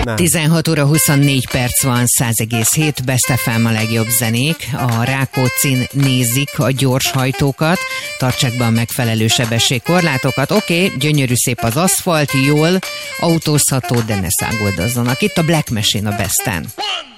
Nem. 16 óra 24 perc van, 100,7 Best FM a legjobb zenék. A Rákóczin nézik a gyorshajtókat, tartsák be a megfelelő sebességkorlátokat. Oké, gyönyörű szép az aszfalt, jól autózható, de ne száguldozzanak. Itt a Black Machine a Besten.